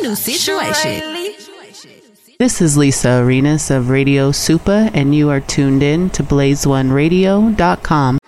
new situation. This is Lisa Arenas of Radio Supa, and you are tuned in to BlazeOneRadio.com.